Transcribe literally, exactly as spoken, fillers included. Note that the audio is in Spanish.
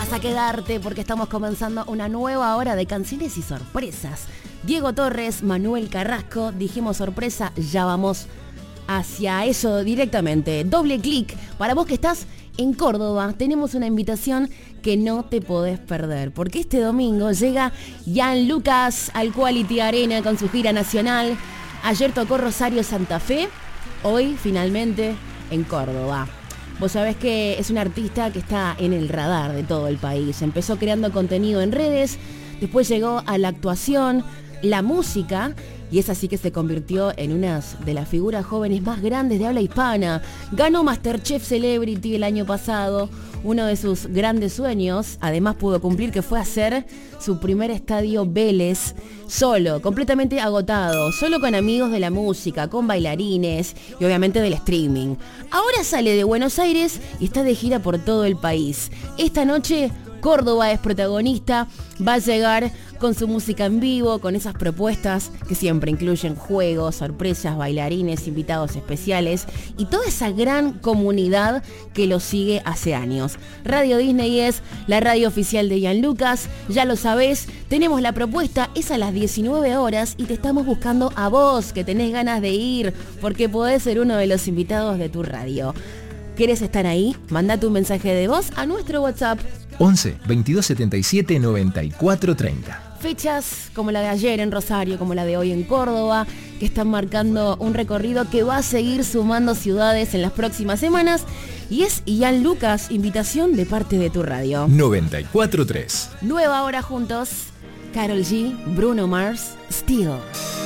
vas a quedarte porque estamos comenzando una nueva hora de canciones y sorpresas. Diego Torres, Manuel Carrasco, dijimos sorpresa, ya vamos hacia eso directamente. Doble clic, para vos que estás en Córdoba, tenemos una invitación que no te podés perder, porque este domingo llega Jan Lucas al Quality Arena con su gira nacional. Ayer tocó Rosario Santa Fe, hoy finalmente en Córdoba. Vos sabés que es un artista que está en el radar de todo el país. Empezó creando contenido en redes, después llegó a la actuación, la música, y es así que se convirtió en una de las figuras jóvenes más grandes de habla hispana. Ganó MasterChef Celebrity el año pasado. Uno de sus grandes sueños, además pudo cumplir, que fue hacer su primer estadio Vélez solo, completamente agotado, solo con amigos de la música, con bailarines y obviamente del streaming. Ahora sale de Buenos Aires y está de gira por todo el país. Esta noche Córdoba es protagonista, va a llegar con su música en vivo, con esas propuestas que siempre incluyen juegos, sorpresas, bailarines, invitados especiales y toda esa gran comunidad que lo sigue hace años. Radio Disney es la radio oficial de Jan Lucas, ya lo sabés, tenemos la propuesta, es a las diecinueve horas y te estamos buscando a vos, que tenés ganas de ir, porque podés ser uno de los invitados de tu radio. ¿Querés estar ahí? Manda tu mensaje de voz a nuestro WhatsApp once, veintidós setenta y siete, noventa y cuatro treinta. Fechas como la de ayer en Rosario, como la de hoy en Córdoba, que están marcando un recorrido que va a seguir sumando ciudades en las próximas semanas. Y es Jan Lucas, invitación de parte de tu radio. noventa y cuatro tres. Nueva hora juntos. Karol G, Bruno Mars, Still.